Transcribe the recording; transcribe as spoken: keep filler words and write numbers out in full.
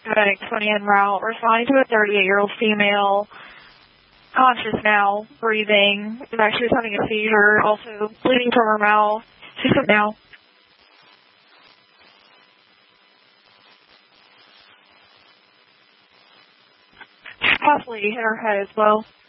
paramedics went en route, responding to a thirty-eight-year-old female, conscious now, breathing. In fact, she was having a seizure, also bleeding from her mouth. She's up now. Possibly hit her head as well.